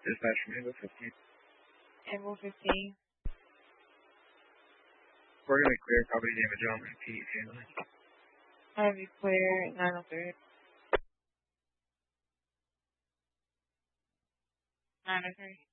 Dispatch from Able 15. Able 15. We're going to clear property damage on repeat handling. Have you clear 903? 903.